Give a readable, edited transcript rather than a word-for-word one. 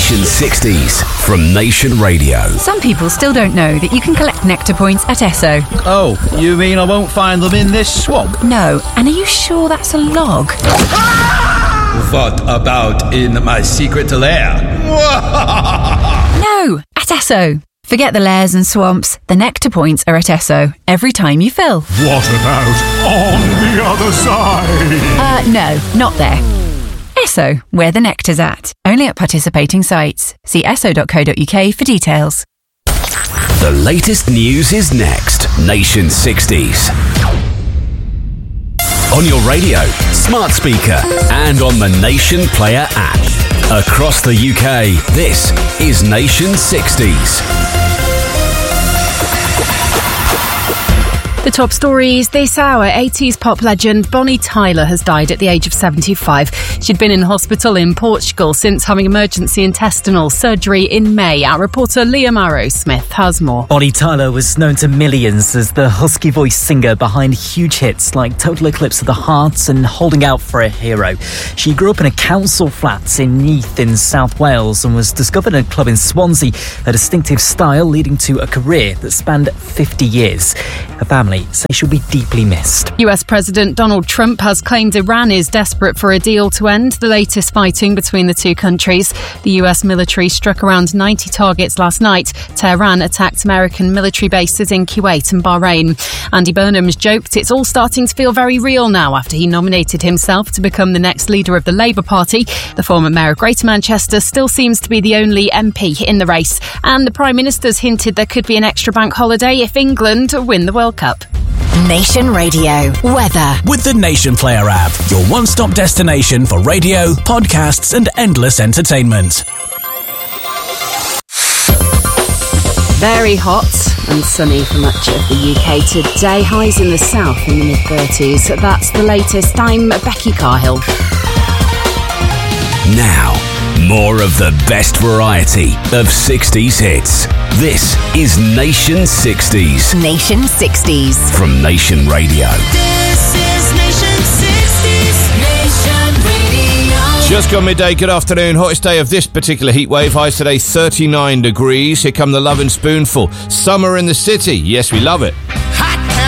Nation 60s from Nation Radio. Some people still don't know that you can collect Nectar points at Esso. Oh, you mean I won't find them in this swamp? No, and are you sure that's a log? What about in my secret lair? No, at Esso. Forget the lairs and swamps. The Nectar points are at Esso every time you fill. What about on the other side? No, not there. Esso, where the nectar's at. Only at participating sites. See esso.co.uk for details. The latest news is next. Nation 60s. On your radio, smart speaker, and on the Nation Player app. Across the UK, this is Nation 60s. The top stories this hour. 80s pop legend Bonnie Tyler has died at the age of 75. She'd been in hospital in Portugal since having emergency intestinal surgery in May. Our reporter Liam Arrowsmith has more. Bonnie Tyler was known to millions as the husky voice singer behind huge hits like Total Eclipse of the Heart and Holding Out for a Hero. She grew up in a council flat in Neath in South Wales and was discovered in a club in Swansea, a distinctive style leading to a career that spanned 50 years. Her family say she'll be deeply missed. US President Donald Trump has claimed Iran is desperate for a deal to end the latest fighting between the two countries. The US military struck around 90 targets last night. Tehran attacked American military bases in Kuwait and Bahrain. Andy Burnham's joked it's all starting to feel very real now after he nominated himself to become the next leader of the Labour Party. The former Mayor of Greater Manchester still seems to be the only MP in the race. And the Prime Minister's hinted there could be an extra bank holiday if England win the World Cup. Nation Radio weather with the Nation Player app, your one-stop destination for radio, podcasts and endless entertainment. Very hot and sunny for much of the UK today. Highs in the south in the mid-30s. That's the latest. I'm Becky Carhill. Now, more of the best variety of 60s hits. This is Nation 60s. Nation 60s from Nation Radio. This is Nation 60s. Nation Radio. Just gone midday, good afternoon. Hottest day of this particular heat wave. Highs today 39 degrees. Here come the Love and Spoonful. Summer in the city. Yes, we love it.